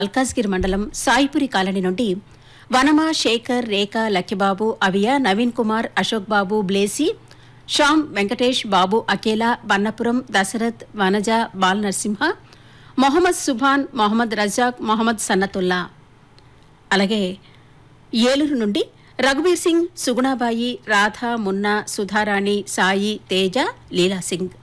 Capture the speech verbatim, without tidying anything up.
మల్కాజ్గిరి మండలం సాయిపురి కాలనీ నుండి వనమా, శేఖర్, రేఖ, లక్కిబాబు, అవియ, నవీన్ కుమార్, అశోక్ బాబు, బ్లేసి, శ్యామ్, వెంకటేష్, బాబు, అకేలా, బన్నపురం, దశరథ్, వనజ, బాల్ నరసింహ, మొహమ్మద్ సుభాన్, మొహమ్మద్ రజాక్, మొహమ్మద్ సన్నతుల్లా. అలాగే ఏలూరు నుండి రఘుబీర్ సింగ్, సుగుణాబాయి, రాధ, మున్నా, సుధారాణి, సాయి, తేజ, లీలా సింగ్.